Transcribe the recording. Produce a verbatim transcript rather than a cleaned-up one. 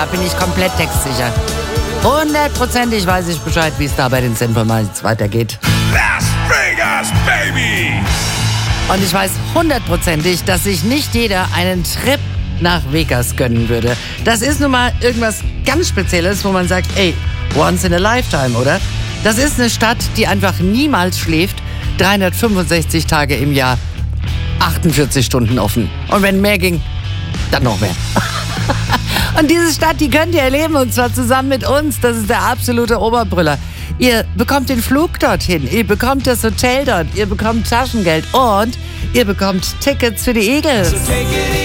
Da bin ich komplett textsicher. Hundertprozentig weiß ich Bescheid, wie es da bei den Simple Minds weitergeht. Las Vegas, baby! Und ich weiß hundertprozentig, dass sich nicht jeder einen Trip nach Vegas gönnen würde. Das ist nun mal irgendwas ganz Spezielles, wo man sagt, ey, once in a lifetime, oder? Das ist eine Stadt, die einfach niemals schläft. dreihundertfünfundsechzig Tage im Jahr, achtundvierzig Stunden offen. Und wenn mehr ging, dann noch mehr. Und diese Stadt, die könnt ihr erleben, und zwar zusammen mit uns. Das ist der absolute Oberbrüller. Ihr bekommt den Flug dorthin, ihr bekommt das Hotel dort, ihr bekommt Taschengeld und ihr bekommt Tickets für die Eagles. So take it